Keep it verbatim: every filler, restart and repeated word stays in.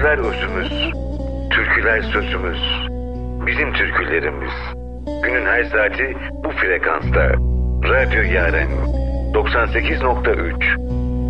Sözler özümüz, türküler sözümüz, bizim türkülerimiz. Günün her saati bu frekansta. Radyo Yaren doksan sekiz nokta üç